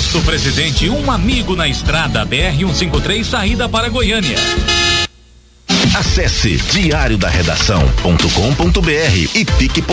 Posto Presidente, um amigo na estrada BR-153, saída para Goiânia. Acesse diariodaredação.com.br e fique por